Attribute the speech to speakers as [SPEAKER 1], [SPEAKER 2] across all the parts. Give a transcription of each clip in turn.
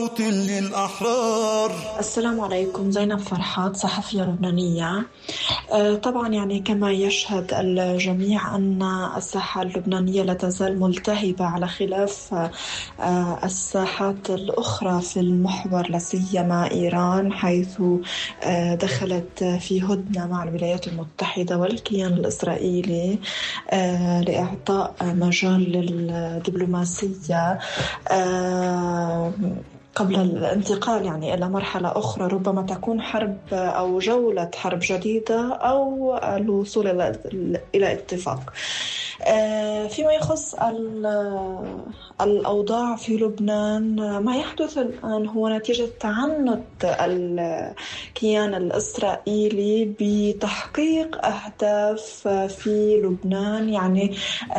[SPEAKER 1] للأحرار.
[SPEAKER 2] السلام عليكم، زينب فرحات، صحفية لبنانية. طبعا يعني كما يشهد الجميع أن الساحة اللبنانية لا تزال ملتهبة على خلاف الساحات الأخرى في المحور، لا سيما إيران، حيث دخلت في هدنة مع الولايات المتحدة والكيان الإسرائيلي لإعطاء مجال للدبلوماسية قبل الانتقال يعني إلى مرحلة أخرى، ربما تكون حرب أو جولة حرب جديدة أو الوصول إلى اتفاق. فيما يخص الأوضاع في لبنان، ما يحدث الآن هو نتيجة تعنت الكيان الإسرائيلي بتحقيق أهداف في لبنان، يعني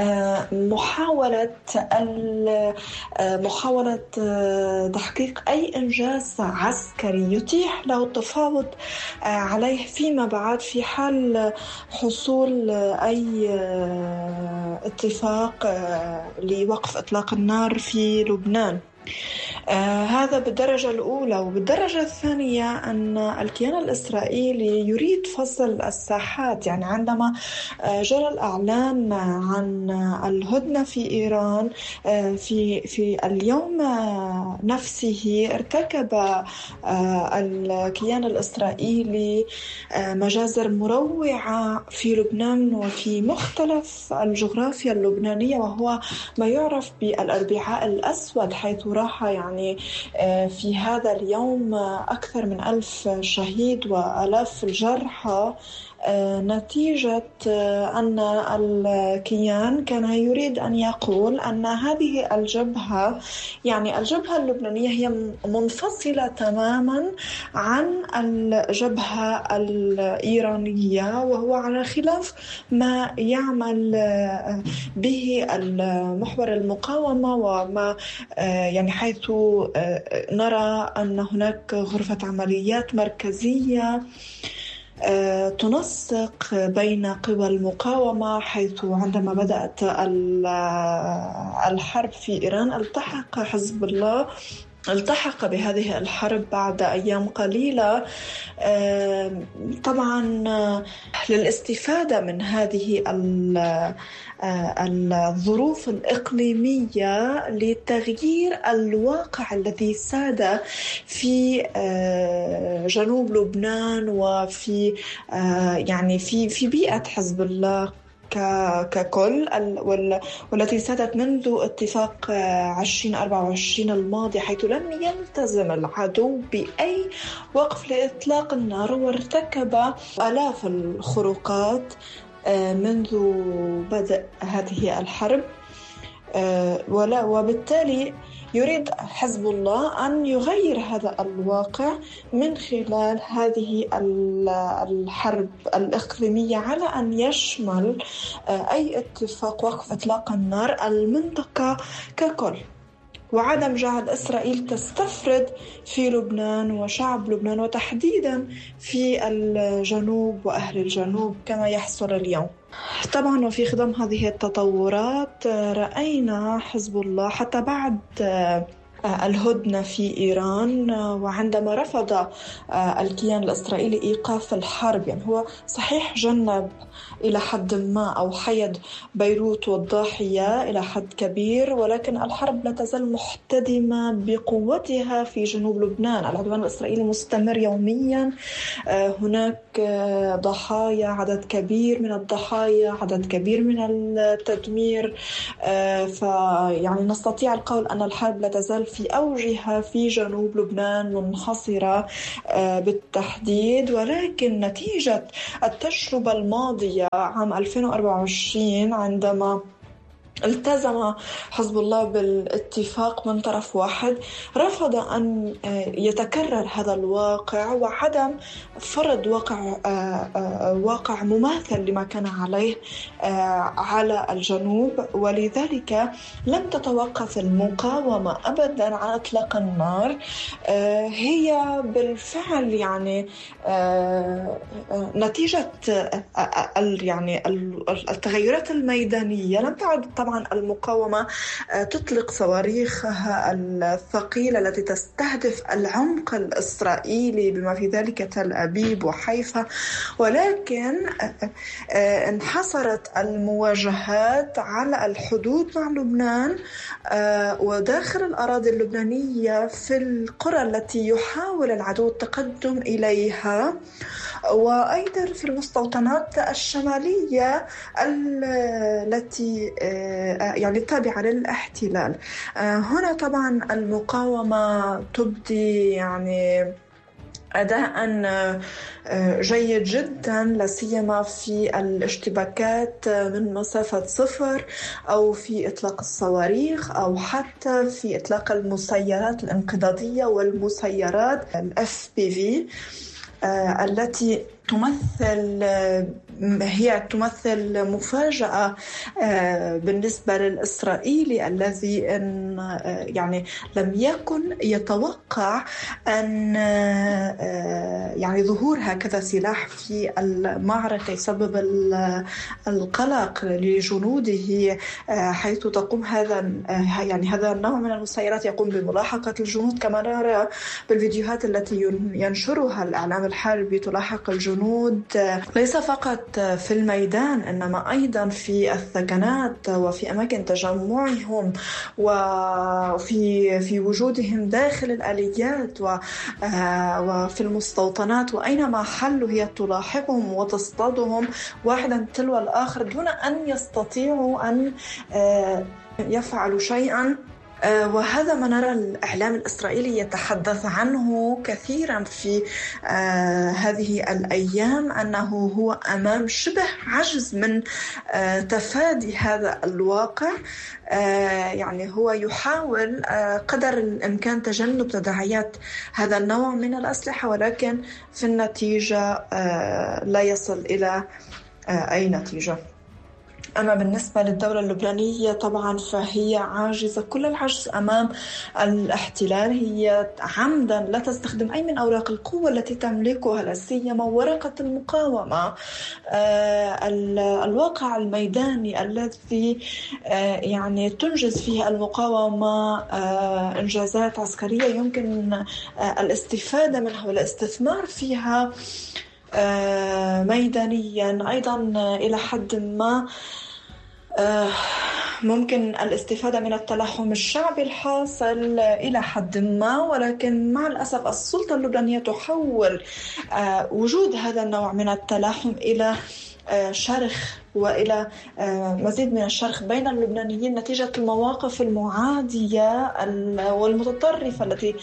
[SPEAKER 2] محاولة تحقيق أي إنجاز عسكري يتيح له التفاوض عليه فيما بعد في حال حصول أي اتفاق لوقف إطلاق النار في لبنان. هذا بالدرجة الأولى. وبالدرجة الثانية أن الكيان الإسرائيلي يريد فصل الساحات، يعني عندما جرى الإعلان عن الهدنة في إيران في اليوم نفسه، ارتكب الكيان الإسرائيلي مجازر مروعة في لبنان وفي مختلف الجغرافيا اللبنانية، وهو ما يعرف بالأربعاء الأسود، حيث راح يعني في هذا اليوم أكثر من 1000 شهيد وآلاف الجرحى، نتيجة أن الكيان كان يريد أن يقول أن هذه الجبهة، يعني الجبهة اللبنانية، هي منفصلة تماما عن الجبهة الإيرانية، وهو على خلاف ما يعمل به المحور المقاومة، وما يعني حيث نرى أن هناك غرفة عمليات مركزية تنسق بين قوى المقاومة، حيث عندما بدأت الحرب في إيران التحق بهذه الحرب بعد أيام قليلة، طبعا للاستفادة من هذه الظروف الإقليمية لتغيير الواقع الذي ساد في جنوب لبنان، وفي يعني في بيئة حزب الله ككل، والتي سادت منذ اتفاق 2024 الماضي، حيث لم يلتزم العدو بأي وقف لإطلاق النار، وارتكب آلاف الخروقات منذ بدء هذه الحرب. وبالتالي يريد حزب الله أن يغير هذا الواقع من خلال هذه الحرب الإقليمية، على أن يشمل أي اتفاق وقف إطلاق النار المنطقة ككل، وعدم جعل إسرائيل تستفرد في لبنان وشعب لبنان، وتحديدا في الجنوب وأهل الجنوب كما يحصل اليوم. طبعا وفي خضم هذه التطورات رأينا حزب الله حتى بعد الهدنة في إيران، وعندما رفض الكيان الإسرائيلي إيقاف الحرب، يعني هو صحيح جنب إلى حد ما أو حيد بيروت والضاحية إلى حد كبير، ولكن الحرب لا تزال محتدمة بقوتها في جنوب لبنان. العدوان الإسرائيلي مستمر يوميا، هناك ضحايا، عدد كبير من الضحايا، عدد كبير من التدمير، فيعني نستطيع القول أن الحرب لا تزال في أوجها في جنوب لبنان، منحصرة بالتحديد. ولكن نتيجة التجربة الماضية عام 2024، عندما التزم حزب الله بالاتفاق من طرف واحد، رفض أن يتكرر هذا الواقع، وعدم فرض واقع مماثل لما كان عليه على الجنوب. ولذلك لم تتوقف المقاومة أبدا عن إطلاق النار. هي بالفعل يعني نتيجة يعني التغيرات الميدانية لم تعد طبعا طبعا المقاومة تطلق صواريخها الثقيلة التي تستهدف العمق الإسرائيلي بما في ذلك تل أبيب وحيفا، ولكن انحصرت المواجهات على الحدود مع لبنان وداخل الأراضي اللبنانية في القرى التي يحاول العدو التقدم إليها، وأيضا في المستوطنات الشمالية التي يعني تابعة للاحتلال. هنا طبعا المقاومة تبدي يعني أداء جيد جدا، لا سيما في الاشتباكات من مسافة 0 أو في إطلاق الصواريخ أو حتى في إطلاق المسيرات الانقضاضية والمسيرات FPV التي تمثل مفاجأة بالنسبة للإسرائيلي الذي يعني لم يكن يتوقع أن يعني ظهور هكذا سلاح في المعركة يسبب القلق لجنوده، حيث تقوم هذا النوع من المسيرات يقوم بملاحقة الجنود، كما نرى بالفيديوهات التي ينشرها الإعلام الحربي تلاحق الجنود ليس فقط في الميدان إنما أيضا في الثكنات وفي أماكن تجمعهم وفي وجودهم داخل الآليات وفي المستوطنات، وأينما حلوا هي تلاحقهم وتصطادهم واحدا تلو الآخر دون أن يستطيعوا أن يفعلوا شيئا. وهذا ما نرى الإعلام الإسرائيلي يتحدث عنه كثيرا في هذه الأيام، أنه هو أمام شبه عجز من تفادي هذا الواقع. يعني هو يحاول قدر الإمكان تجنب تداعيات هذا النوع من الأسلحة، ولكن في النتيجة لا يصل إلى أي نتيجة. أما بالنسبة للدولة اللبنانية طبعا فهي عاجزة كل العجز أمام الاحتلال. هي عمدا لا تستخدم أي من أوراق القوة التي تملكها، لا سيما ورقة المقاومة. الواقع الميداني الذي يعني تنجز فيه المقاومة إنجازات عسكرية يمكن الاستفادة منها والاستثمار فيها ميدانيا أيضا إلى حد ما. ممكن الاستفادة من التلاحم الشعبي الحاصل إلى حد ما، ولكن مع الأسف السلطة اللبنانية تحول وجود هذا النوع من التلاحم إلى شرخ وإلى مزيد من الشرخ بين اللبنانيين نتيجة المواقف المعادية والمتطرفة التي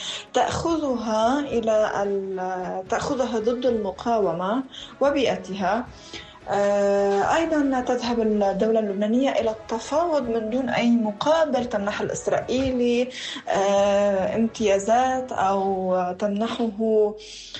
[SPEAKER 2] تأخذها ضد المقاومة وبيئتها. أيضا تذهب الدولة اللبنانية إلى التفاوض من دون أي مقابل، تمنح الإسرائيلي امتيازات أو تمنحه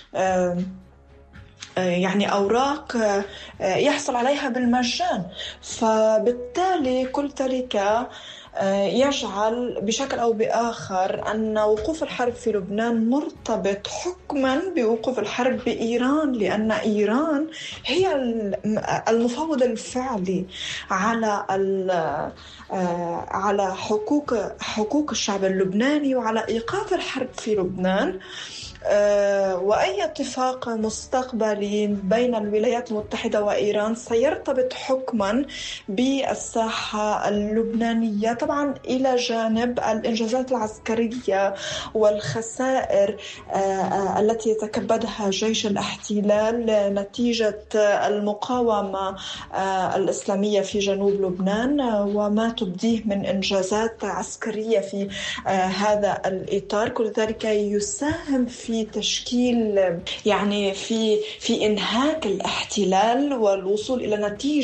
[SPEAKER 2] يعني أوراق يحصل عليها بالمجان. فبالتالي كل ذلك يجعل بشكل أو بآخر أن وقوف الحرب في لبنان مرتبط حكما بوقوف الحرب بإيران، لأن إيران هي المفاوض الفعلي على حقوق الشعب اللبناني وعلى إيقاف الحرب في لبنان. وأي اتفاق مستقبلي بين الولايات المتحدة وإيران سيرتبط حكما بالساحة اللبنانية، طبعا إلى جانب الإنجازات العسكرية والخسائر التي يتكبدها جيش الاحتلال نتيجة المقاومة الإسلامية في جنوب لبنان وما تبديه من إنجازات عسكرية في هذا الإطار. كل ذلك يساهم في تشكيل يعني في إنهاك الاحتلال والوصول إلى نتيجة